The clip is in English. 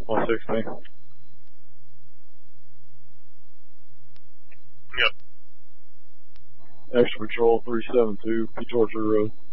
160. Yep. Extra Patrol 372, P. Torture Road.